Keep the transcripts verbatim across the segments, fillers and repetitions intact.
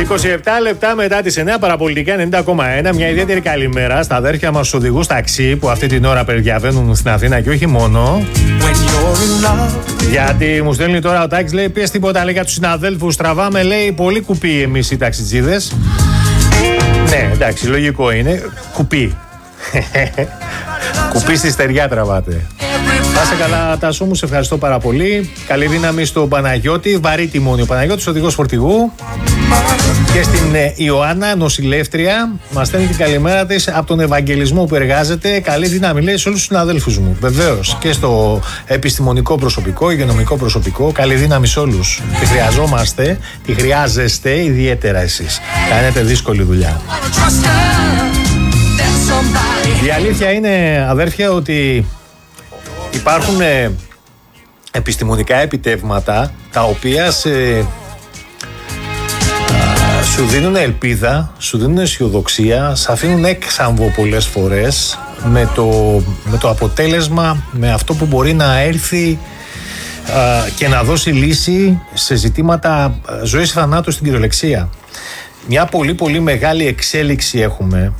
είκοσι επτά λεπτά μετά τις εννιά, Παραπολιτικά ενενήντα κόμμα ένα. Μια ιδιαίτερη καλημέρα στα αδέρφια μας στους οδηγούς ταξί που αυτή την ώρα περιδιαβαίνουν στην Αθήνα και όχι μόνο. Γιατί μου στέλνει τώρα ο Τάκης, λέει: Πιες τίποτα, λέει, για τους συναδέλφους. Τραβάμε, λέει, πολύ κουπί εμείς οι ταξιτζίδες. Ναι, εντάξει, λογικό είναι. Κουπί. Κουπί στη στεριά τραβάτε. Πάσε καλά, Τάσο μου, σε ευχαριστώ πάρα πολύ. Καλή δύναμη στον Παναγιώτη, βαρύ τιμόνι ο Παναγιώτης, οδηγός φορτηγού. Και στην ε, Ιωάννα, νοσηλεύτρια, μας στέλνει την καλημέρα της από τον Ευαγγελισμό που εργάζεται. Καλή δύναμη, λέει, σε όλους τους συναδέλφους μου. Βεβαίως και στο επιστημονικό προσωπικό, υγειονομικό προσωπικό. Καλή δύναμη σε όλους. Τη χρειαζόμαστε, τη χρειάζεστε ιδιαίτερα εσείς. Κάνετε δύσκολη δουλειά. Η αλήθεια είναι, αδέρφια, ότι υπάρχουν ε, επιστημονικά επιτεύγματα τα οποία σε, α, σου δίνουν ελπίδα, σου δίνουν αισιοδοξία, σε αφήνουν έξαμβο πολλές φορές με το, με το αποτέλεσμα, με αυτό που μπορεί να έρθει α, και να δώσει λύση σε ζητήματα ζωής και θανάτου στην κυριολεξία. Μια πολύ πολύ μεγάλη εξέλιξη έχουμε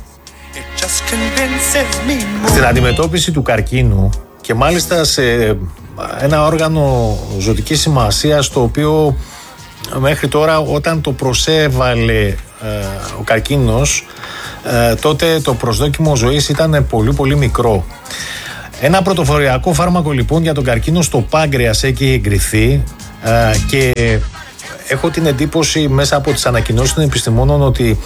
στην αντιμετώπιση του καρκίνου και μάλιστα σε ένα όργανο ζωτικής σημασίας, το οποίο μέχρι τώρα, όταν το προσέβαλε ε, ο καρκίνος, ε, τότε το προσδόκιμο ζωής ήταν πολύ πολύ μικρό. Ένα πρωτοφοριακό φάρμακο λοιπόν για τον καρκίνο στο πάγκρεας έχει εγκριθεί ε, και έχω την εντύπωση μέσα από τις ανακοινώσεις των επιστημόνων ότι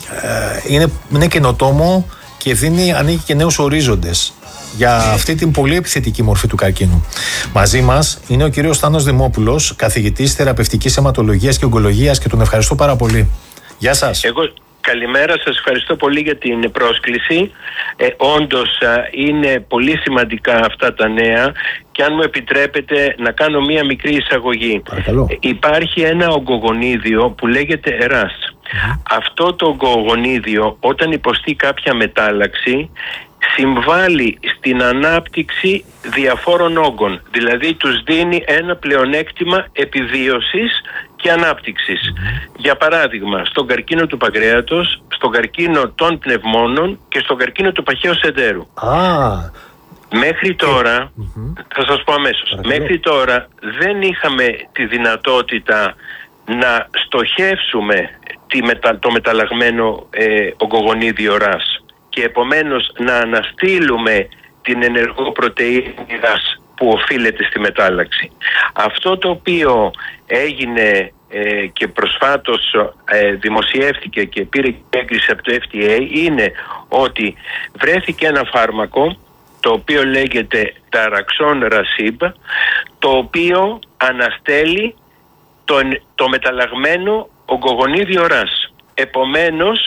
ε, είναι, είναι καινοτόμο και δίνει, ανοίγει και νέους ορίζοντες για αυτή την πολύ επιθετική μορφή του καρκίνου. Μαζί μας είναι ο κύριος Στάνος Δημόπουλος, καθηγητής θεραπευτικής αιματολογίας και ογκολογίας, και τον ευχαριστώ πάρα πολύ. Γεια σας. Εγώ καλημέρα, σας ευχαριστώ πολύ για την πρόσκληση. Ε, όντως είναι πολύ σημαντικά αυτά τα νέα και αν μου επιτρέπετε να κάνω μία μικρή εισαγωγή. Παρακαλώ. Ε, υπάρχει ένα ογκογονίδιο που λέγεται εράς. Mm-hmm. Αυτό το ογκογονίδιο, όταν υποστεί κάποια μετάλλαξη, συμβάλλει στην ανάπτυξη διαφόρων όγκων, δηλαδή τους δίνει ένα πλεονέκτημα επιβίωσης και ανάπτυξης. Mm-hmm. Για παράδειγμα, στον καρκίνο του παγκρέατος, στον καρκίνο των πνευμόνων και στον καρκίνο του παχαίου σεντέρου. Ah. Μέχρι τώρα, mm-hmm. θα σας πω αμέσως, Παρακαλώ. μέχρι τώρα δεν είχαμε τη δυνατότητα να στοχεύσουμε τη μετα, το μεταλλαγμένο ε, ογκογονίδιο ρας και επομένως να αναστείλουμε την ενεργό πρωτεΐνη ρας που οφείλεται στη μετάλλαξη. Αυτό το οποίο έγινε ε, και προσφάτως ε, δημοσιεύτηκε και πήρε έγκριση από το εφ ντι έι είναι ότι βρέθηκε ένα φάρμακο το οποίο λέγεται Daraxon-Rasib, το οποίο αναστέλει το, το μεταλλαγμένο ογκογονίδιο ρας. Επομένως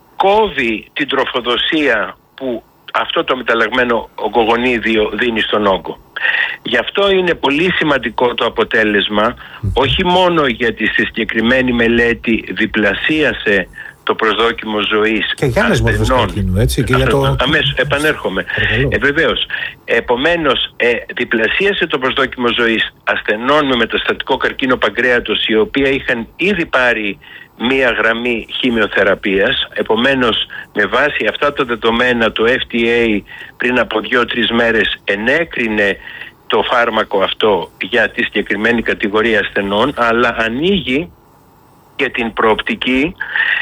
κόβει την τροφοδοσία που αυτό το μεταλλαγμένο ογκογονίδιο δίνει στον όγκο. Γι' αυτό είναι πολύ σημαντικό το αποτέλεσμα, όχι μόνο γιατί στη συγκεκριμένη μελέτη διπλασίασε το προσδόκιμο ζωής και για άλλες μορφές καρκίνου, έτσι, και για το... Αμέσως, επανέρχομαι. Ε, βεβαίως. Επομένως, ε, διπλασίασε το προσδόκιμο ζωής ασθενών με μεταστατικό καρκίνο παγκρέατος, οι οποίοι είχαν ήδη πάρει μία γραμμή χημειοθεραπείας. Επομένως, με βάση αυτά τα δεδομένα, το εφ ντι έι πριν από δύο-τρεις μέρες ενέκρινε το φάρμακο αυτό για τη συγκεκριμένη κατηγορία ασθενών, αλλά ανοίγει και την προοπτική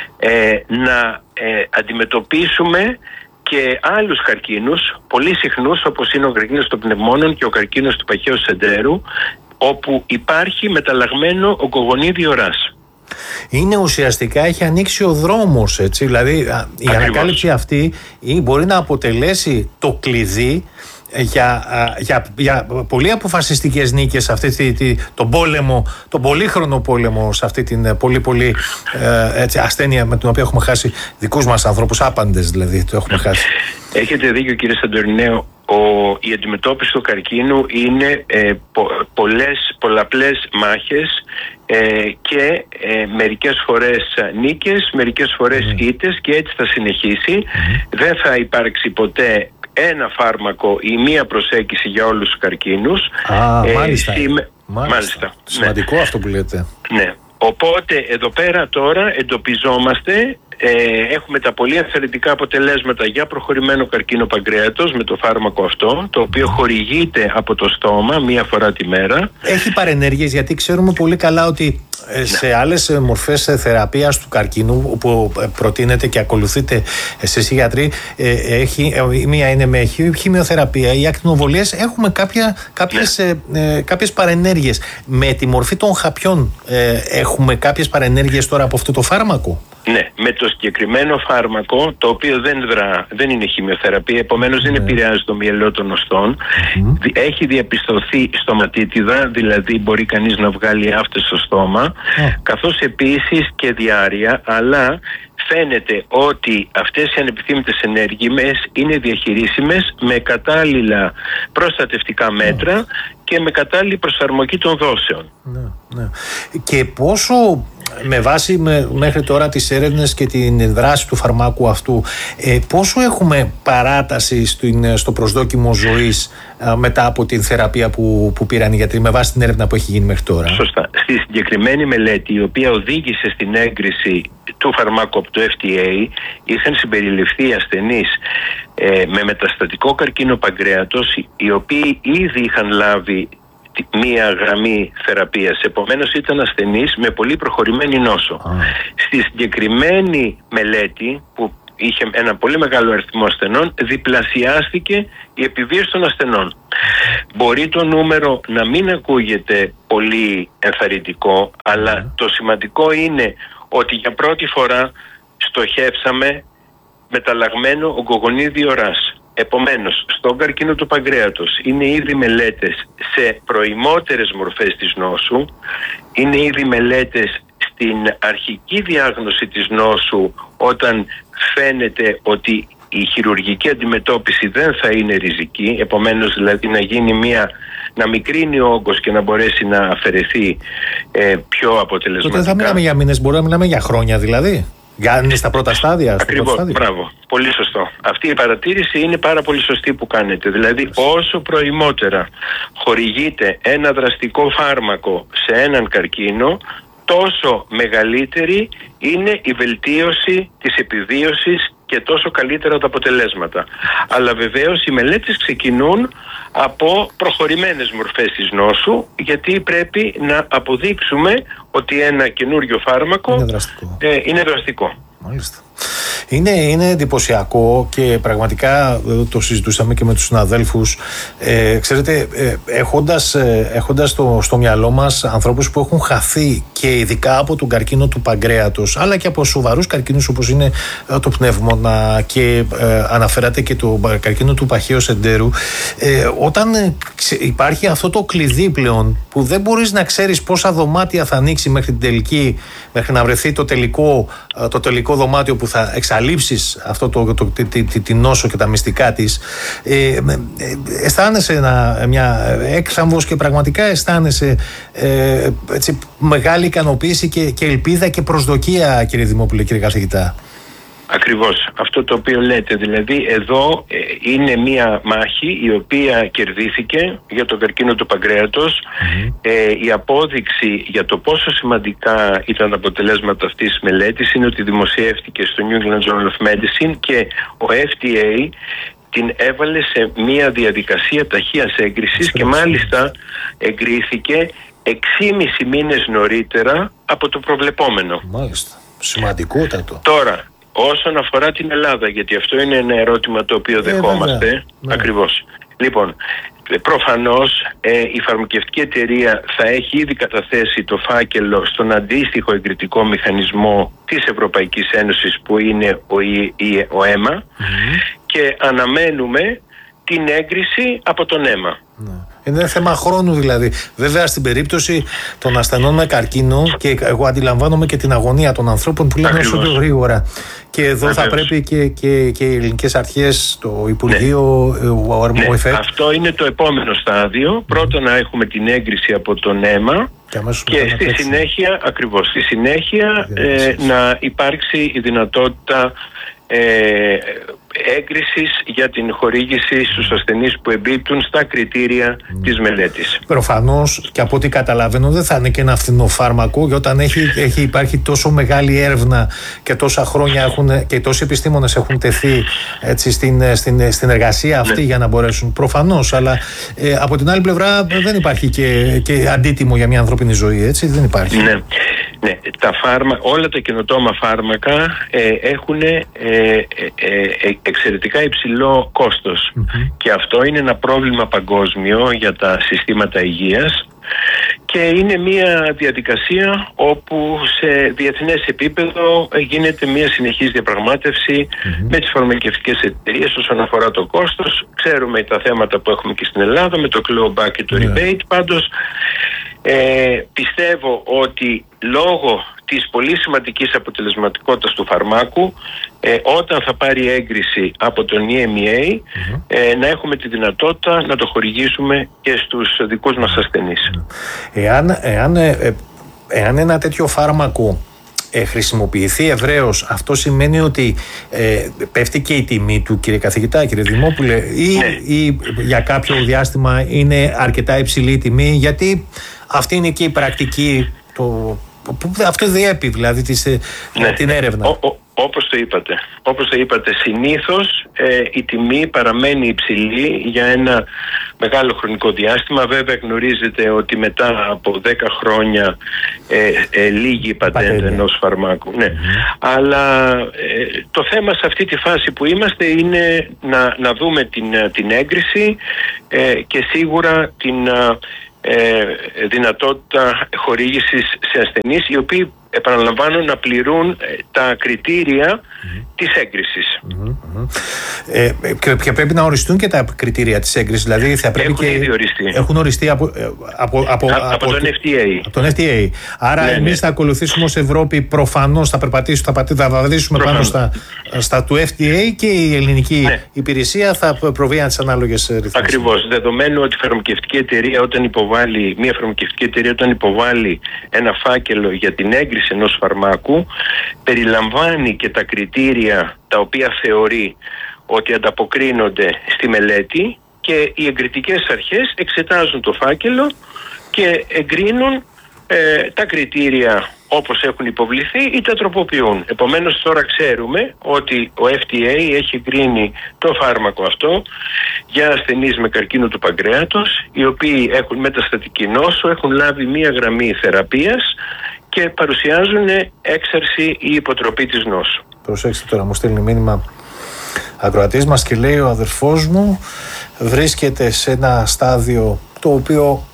ε, να ε, αντιμετωπίσουμε και άλλους καρκίνους πολύ συχνούς, όπως είναι ο καρκίνος των πνευμόνων και ο καρκίνος του παχαίου σεντέρου, όπου υπάρχει μεταλλαγμένο ογκογονίδιο ρας. Είναι ουσιαστικά, έχει ανοίξει ο δρόμος, έτσι, δηλαδή η Ακριβώς. ανακάλυψη αυτή μπορεί να αποτελέσει το κλειδί για, για, για πολύ αποφασιστικές νίκες σε αυτή τη, τη, τον πόλεμο, τον πολύχρονο πόλεμο, σε αυτή την πολύ πολύ ε, έτσι, ασθένεια με την οποία έχουμε χάσει δικούς μας ανθρώπους, άπαντες δηλαδή, το έχουμε χάσει. Έχετε δίκιο, κύριε Σαντορινέο. Ο, η αντιμετώπιση του καρκίνου είναι ε, πο, πολλές, πολλαπλές μάχες ε, και ε, μερικές φορές νίκες, μερικές φορές mm. ήττες, και έτσι θα συνεχίσει. Mm. Δεν θα υπάρξει ποτέ ένα φάρμακο ή μία προσέγγιση για όλους τους καρκίνους. Α, ε, μάλιστα. Σήμε... μάλιστα. μάλιστα. Σημαντικό, ναι. Αυτό που λέτε. Ναι. Οπότε εδώ πέρα τώρα εντοπιζόμαστε, ε, έχουμε τα πολύ ενθαρρυντικά αποτελέσματα για προχωρημένο καρκίνο παγκρέατος με το φάρμακο αυτό, το οποίο χορηγείται από το στόμα μία φορά τη μέρα. Έχει παρενέργειες, γιατί ξέρουμε πολύ καλά ότι σε ναι. άλλες μορφές θεραπείας του καρκίνου που προτείνεται και ακολουθείτε εσείς οι γιατροί, έχει, μία είναι με χημειοθεραπεία, οι ακτινοβολίες, έχουμε κάποια, κάποιες, ναι. ε, κάποιες παρενέργειες. Με τη μορφή των χαπιών ε, έχουμε κάποιες παρενέργειες τώρα από αυτό το φάρμακο? Ναι, με το συγκεκριμένο φάρμακο, το οποίο δεν δρά, δεν είναι χημειοθεραπεία, επομένως δεν επηρεάζει το μυελό των οστών. Mm. Έχει διαπιστωθεί στοματίτιδα, δηλαδή μπορεί κανείς να βγάλει άφτες στο στόμα, mm. καθώς επίσης και διάρρεια, αλλά φαίνεται ότι αυτές οι ανεπιθύμητες ενέργειες είναι διαχειρίσιμες με κατάλληλα προστατευτικά μέτρα mm. και με κατάλληλη προσαρμογή των δόσεων. Ναι, ναι. Και πόσο, με βάση με, μέχρι τώρα τις έρευνες και την δράση του φαρμάκου αυτού, ε, πόσο έχουμε παράταση στο, στο προσδόκιμο ζωής ε, μετά από την θεραπεία που, που πήραν οι γιατροί, με βάση την έρευνα που έχει γίνει μέχρι τώρα? Σωστά. Στη συγκεκριμένη μελέτη, η οποία οδήγησε στην έγκριση του φαρμάκου από το εφ ντι έι, είχαν συμπεριληφθεί ασθενείς ε, με μεταστατικό καρκίνο παγκρέατος, οι οποίοι ήδη είχαν λάβει μία γραμμή θεραπείας. Επομένως ήταν ασθενείς με πολύ προχωρημένη νόσο. Ah. Στη συγκεκριμένη μελέτη, που είχε ένα πολύ μεγάλο αριθμό ασθενών, διπλασιάστηκε η επιβίωση των ασθενών. Μπορεί το νούμερο να μην ακούγεται πολύ ενθαρρυντικό, αλλά mm. το σημαντικό είναι ότι για πρώτη φορά στοχεύσαμε μεταλλαγμένο ογκογονίδιο ρας. Επομένως, στον καρκίνο του παγκρέατος είναι ήδη μελέτες σε προημότερες μορφές της νόσου, είναι ήδη μελέτες στην αρχική διάγνωση της νόσου, όταν φαίνεται ότι η χειρουργική αντιμετώπιση δεν θα είναι ριζική, επομένως δηλαδή να γίνει μια, να μικρύνει ο όγκος και να μπορέσει να αφαιρεθεί ε, πιο αποτελεσματικά. Τότε θα μιλάμε για μήνες, μπορούμε να μιλάμε για χρόνια δηλαδή? Για είναι στα πρώτα στάδια. Ακριβώς, μπράβο. Πολύ σωστό. Αυτή η παρατήρηση είναι πάρα πολύ σωστή που κάνετε. Δηλαδή, όσο προημότερα χορηγείται ένα δραστικό φάρμακο σε έναν καρκίνο, τόσο μεγαλύτερη είναι η βελτίωση της επιβίωσης και τόσο καλύτερα τα αποτελέσματα. Αλλά βεβαίως οι μελέτες ξεκινούν από προχωρημένες μορφές της νόσου, γιατί πρέπει να αποδείξουμε ότι ένα καινούριο φάρμακο είναι δραστικό. Ε, είναι δραστικό. Μάλιστα. Είναι, είναι εντυπωσιακό και πραγματικά το συζητούσαμε και με τους συναδέλφους. Ε, ξέρετε, ε, έχοντας, ε, έχοντας στο, στο μυαλό μας ανθρώπους που έχουν χαθεί και ειδικά από τον καρκίνο του παγκρέατος, αλλά και από σοβαρούς καρκίνους όπως είναι ε, το πνεύμονα και ε, αναφέρατε και το καρκίνο του παχαίου εντέρου, ε, όταν ε, υπάρχει αυτό το κλειδί πλέον που δεν μπορείς να ξέρεις πόσα δωμάτια θα ανοίξει μέχρι την τελική, μέχρι να βρεθεί το τελικό, το τελικό δωμάτιο που θα εξαλείψεις αυτό το, το, τη, τη, τη νόσο και τα μυστικά της, ε, ε, αισθάνεσαι ένα, μια έκθαμβος και πραγματικά αισθάνεσαι ε, έτσι, μεγάλη ικανοποίηση και, και ελπίδα και προσδοκία, κύριε Δημόπουλε, κύριε καθηγητά. Ακριβώς αυτό το οποίο λέτε, δηλαδή εδώ ε, είναι μία μάχη η οποία κερδίθηκε για τον καρκίνο του παγκρέατος. Mm-hmm. ε, η απόδειξη για το πόσο σημαντικά ήταν τα αποτελέσματα αυτής της μελέτης είναι ότι δημοσιεύτηκε στο New England Journal of Medicine και ο εφ ντι έι την έβαλε σε μία διαδικασία ταχείας έγκρισης και μάλιστα εγκρίθηκε εξήμισι μήνες νωρίτερα από το προβλεπόμενο. Μάλιστα, σημαντικότατο. Τώρα, όσον αφορά την Ελλάδα, γιατί αυτό είναι ένα ερώτημα το οποίο δεχόμαστε, ε, ναι. Ακριβώς. Λοιπόν, προφανώς ε, η φαρμακευτική εταιρεία θα έχει ήδη καταθέσει το φάκελο στον αντίστοιχο εγκριτικό μηχανισμό της Ευρωπαϊκής Ένωσης που είναι ο, η, η, ο αίμα mm-hmm. και αναμένουμε την έγκριση από τον αίμα. Ναι. Είναι θέμα χρόνου δηλαδή. Βέβαια στην περίπτωση των ασθενών με καρκίνο, και εγώ αντιλαμβάνομαι και την αγωνία των ανθρώπων που λένε όσο πιο γρήγορα. Και εδώ Ακριβώς. θα πρέπει και, και, και οι ελληνικές αρχές, το Υπουργείο, ναι. ο Αρμοϊφέ. Ναι. Αυτό είναι το επόμενο στάδιο. Mm. Πρώτα να έχουμε την έγκριση από τον αίμα και, και στη συνέχεια, ακριβώς, στη συνέχεια ε, να υπάρξει η δυνατότητα Ε, έγκρισης για την χορήγηση στους ασθενείς που εμπίπτουν στα κριτήρια mm. της μελέτης. Προφανώς, και από ό,τι καταλαβαίνω, δεν θα είναι και ένα φθηνό φάρμακο, και όταν έχει, έχει υπάρχει τόσο μεγάλη έρευνα και τόσα χρόνια έχουν, και τόσοι επιστήμονες έχουν τεθεί, έτσι, στην, στην, στην εργασία αυτή, ναι, για να μπορέσουν. Προφανώς, αλλά ε, από την άλλη πλευρά δεν υπάρχει και, και αντίτιμο για μια ανθρώπινη ζωή, έτσι, δεν υπάρχει. Ναι. Ναι, τα φάρμα, όλα τα καινοτόμα φάρμακα ε, έχουν ε, ε, ε, εξαιρετικά υψηλό κόστος mm-hmm. και αυτό είναι ένα πρόβλημα παγκόσμιο για τα συστήματα υγείας και είναι μια διαδικασία όπου σε διεθνές επίπεδο γίνεται μια συνεχής διαπραγμάτευση mm-hmm. με τις φαρμακευτικές εταιρείες όσον αφορά το κόστος. Ξέρουμε τα θέματα που έχουμε και στην Ελλάδα με το clawback και το yeah. rebate. Πάντως ε, πιστεύω ότι λόγω της πολύ σημαντικής αποτελεσματικότητας του φαρμάκου, ε, όταν θα πάρει έγκριση από τον ι εμ ι έι, mm-hmm. ε, να έχουμε τη δυνατότητα να το χορηγήσουμε και στους δικούς μας ασθενείς. Εάν, εάν, ε, εάν ένα τέτοιο φάρμακο ε, χρησιμοποιηθεί ευρέως, αυτό σημαίνει ότι ε, πέφτει και η τιμή του, κύριε καθηγητά, κύριε Δημόπουλε, ή, ναι. ή για κάποιο διάστημα είναι αρκετά υψηλή η τιμή, γιατί αυτή είναι και η πρακτική, το, αυτό διέπει δηλαδή της, ναι. την έρευνα. Ο, ο, όπως το είπατε, όπως το είπατε συνήθως ε, η τιμή παραμένει υψηλή για ένα μεγάλο χρονικό διάστημα. Βέβαια γνωρίζετε ότι μετά από δέκα χρόνια ε, ε, λύγει η πατέντα ενός φαρμάκου. Ναι. Mm-hmm. Αλλά ε, το θέμα σε αυτή τη φάση που είμαστε είναι να, να δούμε την, την έγκριση ε, και σίγουρα την Ε, δυνατότητα χορήγησης σε ασθενείς οι οποίοι, επαναλαμβάνω, να πληρούν ε, τα κριτήρια mm-hmm. της έγκρισης. Mm-hmm. Ε, και, και πρέπει να οριστούν και τα κριτήρια της έγκρισης, δηλαδή θα πρέπει έχουν και ήδη οριστεί. Έχουν οριστεί από, από, από, Α, από, από τον εφ ντι έι. Από τον εφ ντι έι. Άρα ναι, εμείς ναι. θα ακολουθήσουμε ως Ευρώπη, προφανώς θα περπατήσουμε, θα, θα βαδίσουμε προφανώς. πάνω στα, στα του εφ ντι έι και η ελληνική ναι. υπηρεσία θα προβεί τις ανάλογες ρυθμίσεις. Ακριβώς. Δεδομένου ότι η φαρμακευτική εταιρεία όταν υποβάλλει, μια φαρμακευτική εταιρεία όταν υποβάλλει ένα φάκελο για την έγκριση ενός φαρμάκου, περιλαμβάνει και τα κριτήρια τα οποία θεωρεί ότι ανταποκρίνονται στη μελέτη και οι εγκριτικές αρχές εξετάζουν το φάκελο και εγκρίνουν ε, τα κριτήρια όπως έχουν υποβληθεί ή τα τροποποιούν. Επομένως τώρα ξέρουμε ότι ο εφ ντι έι έχει εγκρίνει το φάρμακο αυτό για ασθενείς με καρκίνο του παγκρέατος, οι οποίοι έχουν μεταστατική νόσο, έχουν λάβει μία γραμμή θεραπείας και παρουσιάζουν έξαρση ή υποτροπή της νόσου. Προσέξτε τώρα, μου στέλνει μήνυμα ακροατής μας και λέει: ο αδερφός μου βρίσκεται σε ένα στάδιο το οποίο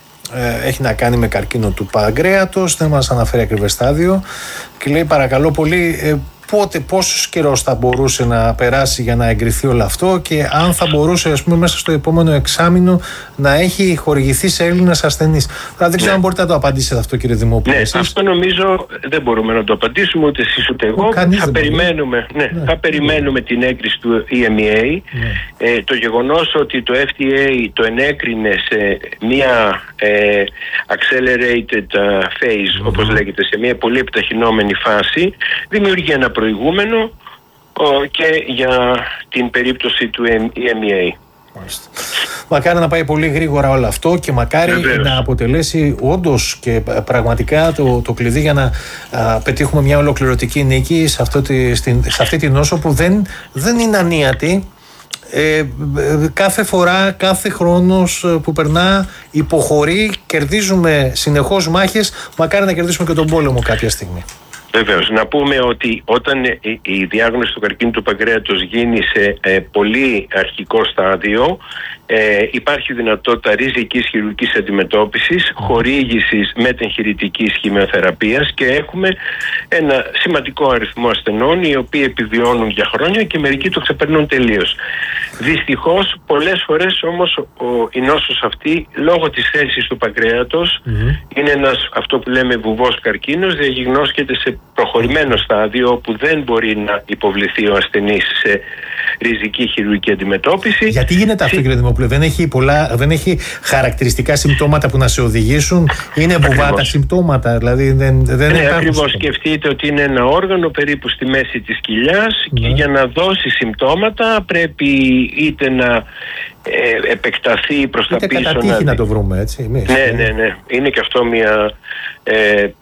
ε, έχει να κάνει με καρκίνο του παγκρέατος, δεν μας αναφέρει ακριβές στάδιο, και λέει: παρακαλώ πολύ, ε, πότε, πόσος καιρός θα μπορούσε να περάσει για να εγκριθεί όλο αυτό και αν θα μπορούσε, ας πούμε, μέσα στο επόμενο εξάμηνο να έχει χορηγηθεί σε Έλληνες ασθενείς. Τώρα δεν ξέρω ναι. αν μπορείτε να το απαντήσετε αυτό, κύριε Δημόπουλε. Ναι, εσείς. Αυτό νομίζω δεν μπορούμε να το απαντήσουμε ούτε εσείς ούτε εγώ. Θα περιμένουμε, ναι, ναι, θα περιμένουμε την έγκριση του ι εμ ι έι. Ναι. Ε, το γεγονός ότι το εφ ντι έι το ενέκρινε σε μια ε, accelerated phase, mm-hmm. όπως λέγεται, σε μια πολύ επιταχυνόμενη φάση, δημιουργεί ένα προηγούμενο ο, και για την περίπτωση του ι εμ ι έι. Μάλιστα. Μακάρι να πάει πολύ γρήγορα όλο αυτό και μακάρι Βεβαίως. να αποτελέσει όντως και πραγματικά το, το κλειδί για να α, πετύχουμε μια ολοκληρωτική νίκη σε, αυτό τη, στην, σε αυτή την νόσο που δεν, δεν είναι ανίατη. Ε, κάθε φορά, κάθε χρόνος που περνά υποχωρεί, κερδίζουμε συνεχώς μάχες, μακάρι να κερδίσουμε και τον πόλεμο κάποια στιγμή. Βεβαίως. Να πούμε ότι όταν η διάγνωση του καρκίνου του παγκρέατος γίνει σε ε, πολύ αρχικό στάδιο, ε, υπάρχει δυνατότητα ριζικής χειρουργικής αντιμετώπισης, χορήγησης μετεγχειρητικής χημειοθεραπείας και έχουμε ένα σημαντικό αριθμό ασθενών οι οποίοι επιβιώνουν για χρόνια και μερικοί το ξεπερνούν τελείως. Δυστυχώς πολλές φορές όμως ο, η νόσος αυτή λόγω της θέσης του παγκρέατος mm-hmm. είναι ένας, αυτό που λέμε, βουβός καρκίνος, διαγιγνώσκεται σε προχωρημένο στάδιο όπου δεν μπορεί να υποβληθεί ο ασθενής σε ριζική χειρουργική αντιμετώπιση. Γιατί γίνεται αυτό, κύριε Δημόπουλε? Δεν έχει, πολλά, δεν έχει χαρακτηριστικά συμπτώματα που να σε οδηγήσουν? Είναι βουβάτα συμπτώματα? Δηλαδή δεν, δεν ναι, ακριβώς. Σκεφτείτε ότι είναι ένα όργανο περίπου στη μέση της κοιλιάς, ναι. και για να δώσει συμπτώματα πρέπει είτε να ε, επεκταθεί προς τα πίσω. Είτε κατά τύχη να... να το βρούμε, έτσι. Εμείς, ναι, ναι, ναι. Είναι και αυτό μια ε, ε, ε,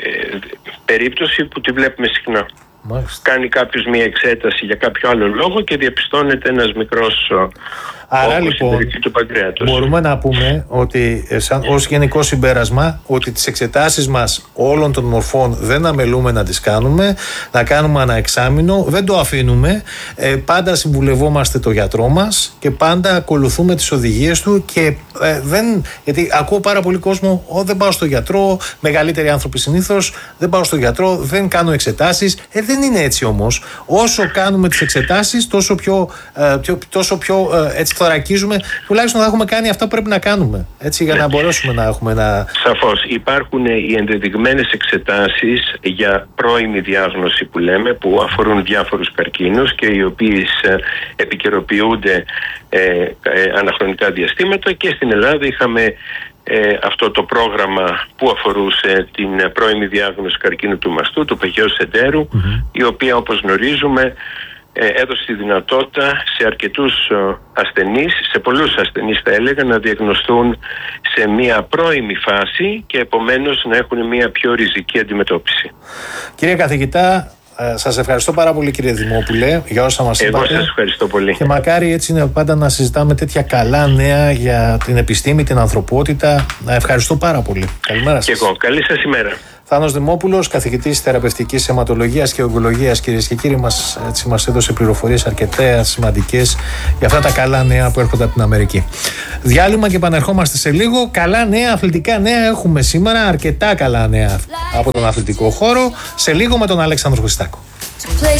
περίπτωση που τη βλέπουμε συχνά. Μάλιστα. Κάνει κάποιος μια εξέταση για κάποιο άλλο λόγο και διαπιστώνεται ένας μικρός Άρα λοιπόν του παγκρέατος. Μπορούμε να πούμε ότι σαν, ως γενικό συμπέρασμα ότι τις εξετάσεις μας όλων των μορφών δεν αμελούμε να τις κάνουμε, να κάνουμε ένα εξάμηνο, δεν το αφήνουμε, ε, πάντα συμβουλευόμαστε το γιατρό μας και πάντα ακολουθούμε τις οδηγίες του και ε, δεν, γιατί ακούω πάρα πολύ κόσμο, «Ω, δεν πάω στο γιατρό», μεγαλύτεροι άνθρωποι συνήθως, «δεν πάω στο γιατρό, δεν κάνω εξετάσεις». Ε, δεν είναι έτσι όμως. Όσο κάνουμε τις εξετάσεις τόσο πιο, ε, πιο, τόσο πιο ε, έτσι θωρακίζουμε, τουλάχιστον να έχουμε κάνει αυτά που πρέπει να κάνουμε, έτσι, για να μπορέσουμε να έχουμε ένα... Σαφώς. Υπάρχουν οι ενδεδειγμένες εξετάσεις για πρώιμη διάγνωση που λέμε, που αφορούν διάφορους καρκίνους και οι οποίες επικαιροποιούνται ε, ε, αναχρονικά διαστήματα, και στην Ελλάδα είχαμε ε, αυτό το πρόγραμμα που αφορούσε την πρώιμη διάγνωση καρκίνου του μαστού, του παχαίου εντερού, mm-hmm. η οποία, όπως γνωρίζουμε, έδωσε τη δυνατότητα σε αρκετούς ασθενείς, σε πολλούς ασθενείς θα έλεγα, να διαγνωστούν σε μια πρώιμη φάση και επομένως να έχουν μια πιο ριζική αντιμετώπιση. Κύριε καθηγητά, σας ευχαριστώ πάρα πολύ, κύριε Δημόπουλε, για όσα μας είπατε. Εγώ σας ευχαριστώ πολύ. Και μακάρι έτσι είναι πάντα να συζητάμε τέτοια καλά νέα για την επιστήμη, την ανθρωπότητα. Ευχαριστώ πάρα πολύ. Καλημέρα σας. Και εγώ. Καλή σας ημέρα. Θάνος Δημόπουλος, καθηγητής θεραπευτικής αιματολογίας και ογκολογίας, κυρίες και κύριοι, μας, έτσι, μας έδωσε πληροφορίες αρκετά σημαντικές για αυτά τα καλά νέα που έρχονται από την Αμερική. Διάλειμμα και επανερχόμαστε σε λίγο. Καλά νέα, αθλητικά νέα έχουμε σήμερα, αρκετά καλά νέα από τον αθλητικό χώρο. Σε λίγο με τον Αλέξανδρο Χριστάκο.